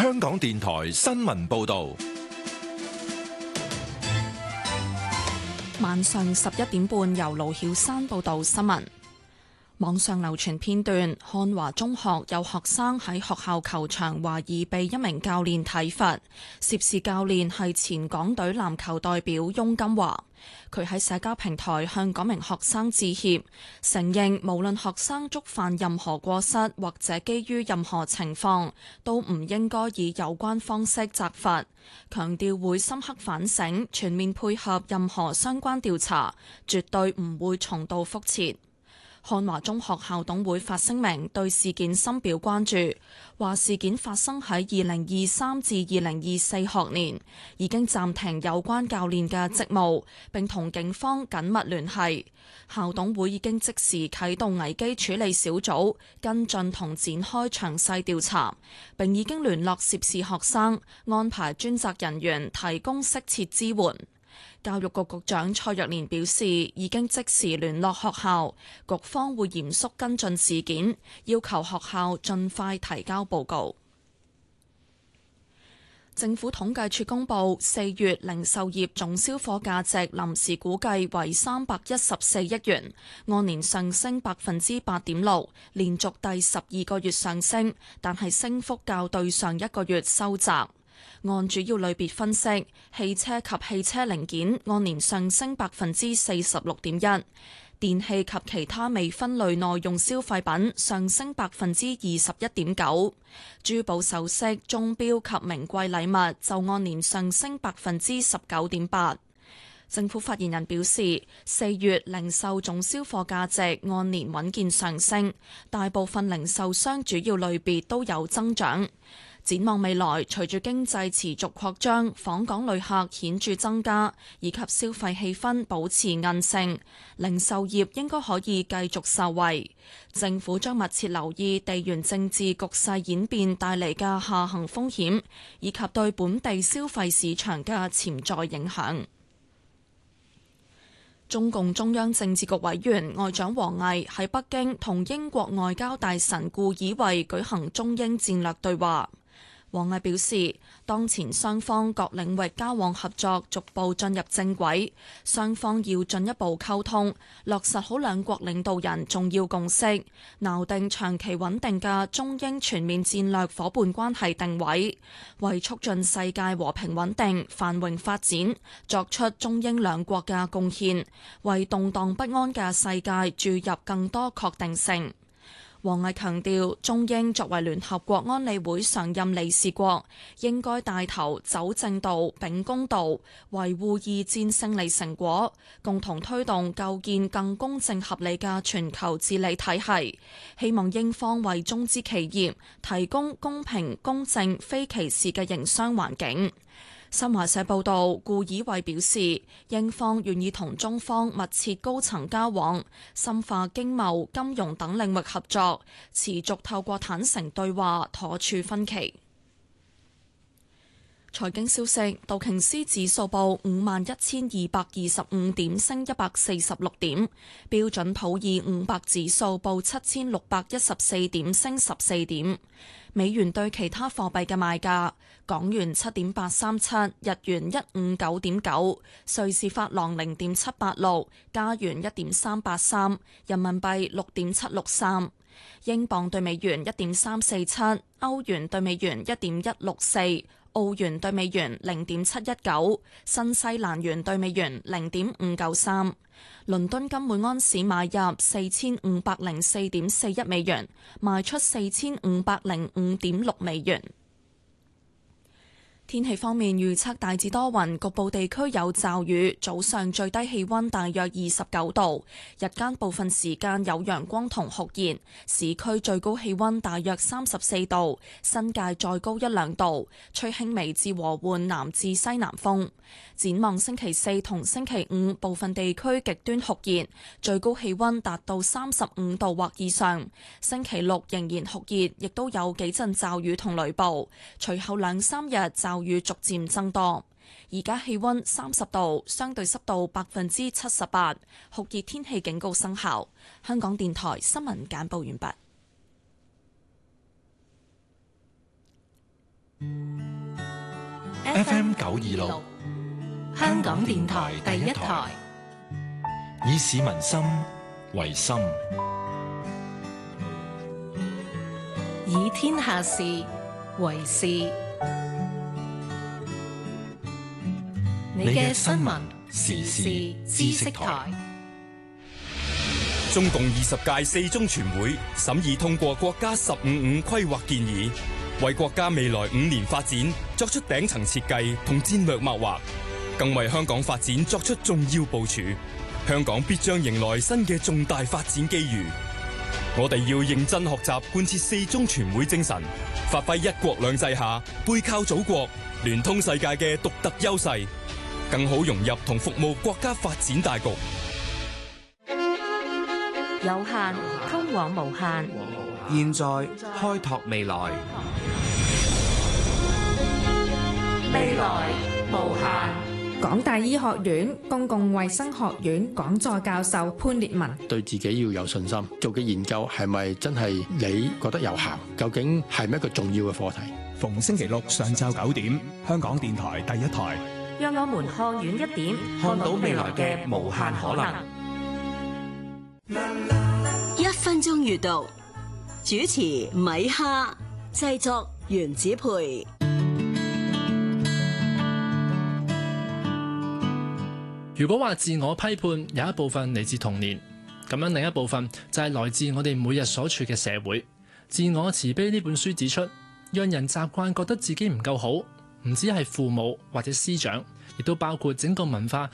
香港電台新聞報道。 晚上11點半，由盧曉珊報道新聞。網上流傳片段，漢華中學有學生喺學校球場懷疑被一名教練體罰，涉事教練係前港隊籃球代表翁金華。佢喺社交平台向嗰名學生致歉，承認無論學生觸犯任何過失或者基於任何情況，都唔應該以有關方式責罰，強調會深刻反省，全面配合任何相關調查，絕對唔會重蹈覆轍。漢華中學校董會發聲明對事件深表關注，話事件發生喺2023至2024學年，已經暫停有關教練嘅職務，並同警方緊密聯繫。校董會已經即時啟動危機處理小組，跟進同展開詳細調查，並已經聯絡涉事學生，安排專責人員提供適切支援。教育局局長蔡若蓮表示，已經即時聯絡學校，局方會嚴肅跟進事件，要求學校盡快提交報告。政府統計處公布4月零售業總銷貨價值臨時估計為314億元，按年上升8.6%，連續第12個月上升，但係升幅較對上一個月收窄。按主要類別分析，汽車及汽車零件按年上升46.1%，電器及其他未分類耐用消費品上升21.9%，珠寶首飾、鐘錶及名貴禮物就按年上升19.8%。政府發言人表示，4月零售總銷貨價值按年穩健上升，大部分零售商主要類別都有增長。展望未來，隨住經濟持續擴張，訪港旅客顯著增加，以及消費氣氛保持韌性，零售業應該可以繼續受惠。政府將密切留意地緣政治局勢演變帶嚟嘅下行風險，以及對本地消費市場嘅潛在影響。中共中央政治局委員外長王毅喺北京同英國外交大臣顧以惠舉行中英戰略對話。王毅表示，當前雙方各領域交往合作逐步進入正軌，雙方要進一步溝通，落實好兩國領導人重要共識，錨定長期穩定嘅中英全面戰略夥伴關係定位，為促進世界和平穩定、繁榮發展作出中英兩國嘅貢獻，為動盪不安嘅世界注入更多確定性。王毅強調，中英作為聯合國安理會常任理事國，應該帶頭走正道、秉公道，維護二戰勝利成果，共同推動構建更公正合理嘅全球治理體系。希望英方為中資企業提供公平、公正、非歧視嘅營商環境。新華社報道，顧以惠表示，英方願意同中方密切高層交往，深化經貿、金融等領域合作，持續透過坦誠對話妥處分歧。財經消息，道瓊斯指數報51,225點，升146點；標準普爾500指數報7,614點，升14點。美元對其他貨幣嘅賣價：港元7.837，日元159.9，瑞士法郎0.786，加元1.383，人民幣6.763，英鎊對美元1.347，歐元對美元1.164。澳元對美元0.719，新西蘭元對美元0.593。倫敦金每安士買入4504.41美元，賣出4505.6美元。天氣方面預測大致多雲，局部地區有驟雨，早上最低氣溫大約29度，日間部分時間有陽光同酷熱，市區最高氣溫大約34度，新界再高1-2度，吹輕微至和緩南至西南風。展望星期四同星期五，部分地區極端酷熱，最高氣溫達到35度或以上。星期六仍然酷熱，亦都有幾陣驟雨同雷暴，隨後2-3日驟雨逐漸增多。而家氣溫30度，相對濕度78%，酷熱天氣警告生效。香港電台新聞簡報完畢。 FM 926， 香港電台第一台， 以市民心為心， 以天下事為事。你嘅新聞時事知識台。 中共20屆四中全會審議通過國家15五規劃建議，為國家未來5年發展作出頂層設計同戰略謀劃，更為香港發展作出重要部署。香港必將迎來新嘅重大發展機遇。我哋要認真學習貫徹四中全會精神，發揮一國兩制下背靠祖國、聯通世界嘅獨特優勢，更好融入同服務國家發展大局。 有限通往無限， 現在開拓未來， 未來無限。 港大醫學院公共衛生學院講座教授潘烈文： 對自己要有信心，做嘅研究係咪真係你覺得有效？究竟係咪一個重要嘅課題？ 逢星期六上晝9點，香港電台第一台， 讓我們看遠一點， 看到未來嘅無限可能。 1分鐘閱讀，主持米哈，製作原子培。 如果話自我批判有一部分嚟自童年，咁樣另一部分就係來自我哋每日所處嘅社會。自我慈悲呢本書指出，讓人習慣覺得自己唔夠好，唔止係父母或者師長，亦都包括整個文化